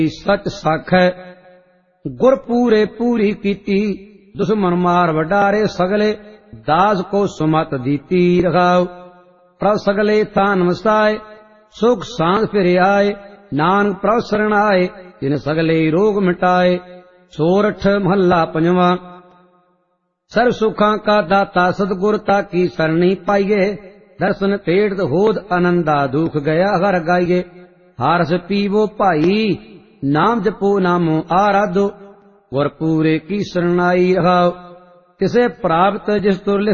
सच साखै गुर पूरे पूरी कीती दुश्मन मार वडारे सगले दास को सुमत दीती रखाओ प्रभ सगले थान वसाए सुख सांस फिर आए नानक प्रभ शरण आए जिन सगले रोग मिटाए। सोरठ महला पंजवा। सर्व सुखां का दाता सतगुर ताकी सरणी पाइए दर्शन पेट होद आनंदा दुख गया हर गाइए। हारस पीवो भाई नाम जपो नामो आराधो गुर पूरे की शरणाई रहाओ। तिसे प्राप्त जिस तुर